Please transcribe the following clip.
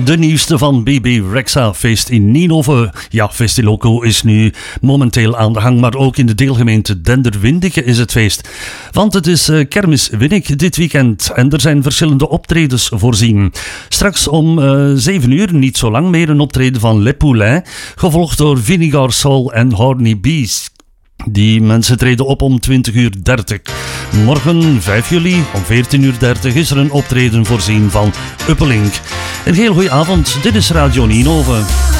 De nieuwste van BB Rexa feest in Nienhoven. Ja, Festiloco is nu momenteel aan de gang, maar ook in de deelgemeente Denderwindige is het feest. Want het is Kermis Winnik dit weekend en er zijn verschillende optredens voorzien. Straks om 7 uur, niet zo lang meer, een optreden van Le Poulain, gevolgd door Vinegar Soul en Horny Beast. Die mensen treden op om 20:30. Morgen, 5 juli, om 14:30 is er een optreden voorzien van Uppelink. Een heel goeie avond, dit is Radio Nienhoven.